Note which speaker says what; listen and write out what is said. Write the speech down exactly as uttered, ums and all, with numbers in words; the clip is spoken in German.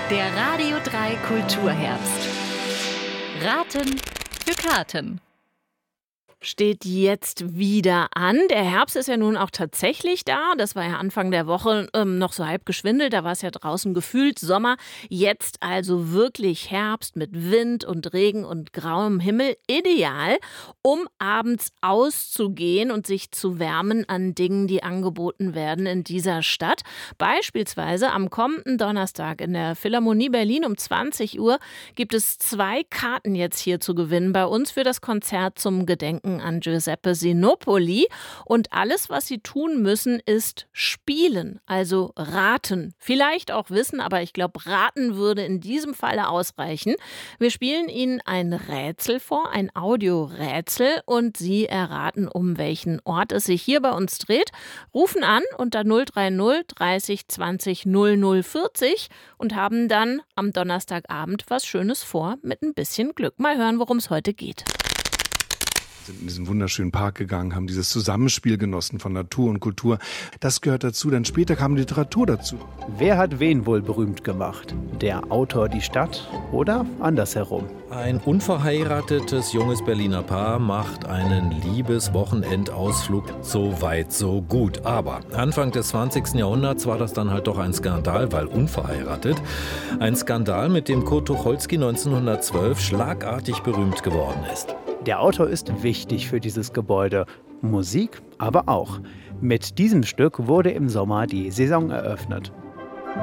Speaker 1: Der Radio drei Kulturherbst. Raten für Karten.
Speaker 2: Steht jetzt wieder an. Der Herbst ist ja nun auch tatsächlich da. Das war ja Anfang der Woche ähm, noch so halb geschwindelt. Da war es ja draußen gefühlt Sommer. Jetzt also wirklich Herbst mit Wind und Regen und grauem Himmel. Ideal, um abends auszugehen und sich zu wärmen an Dingen, die angeboten werden in dieser Stadt. Beispielsweise am kommenden Donnerstag in der Philharmonie Berlin um zwanzig Uhr gibt es zwei Karten jetzt hier zu gewinnen bei uns für das Konzert zum Gedenken an Giuseppe Sinopoli. Und alles, was Sie tun müssen, ist spielen, also raten. Vielleicht auch wissen, aber ich glaube, raten würde in diesem Falle ausreichen. Wir spielen Ihnen ein Rätsel vor, ein Audiorätsel, und Sie erraten, um welchen Ort es sich hier bei uns dreht. Rufen an unter null drei null dreißig zwanzig null null vierzig und haben dann am Donnerstagabend was Schönes vor mit ein bisschen Glück. Mal hören, worum es heute geht.
Speaker 3: Sind in diesen wunderschönen Park gegangen, haben dieses Zusammenspiel genossen von Natur und Kultur. Das gehört dazu, dann später kam Literatur dazu.
Speaker 4: Wer hat wen wohl berühmt gemacht? Der Autor die Stadt oder andersherum?
Speaker 5: Ein unverheiratetes junges Berliner Paar macht einen Liebeswochenendausflug. So weit, so gut. Aber Anfang des zwanzigsten Jahrhunderts war das dann halt doch ein Skandal, weil unverheiratet. Ein Skandal, mit dem Kurt Tucholsky neunzehnhundertzwölf schlagartig berühmt geworden ist.
Speaker 4: Der Autor ist wichtig für dieses Gebäude. Musik aber auch. Mit diesem Stück wurde im Sommer die Saison eröffnet.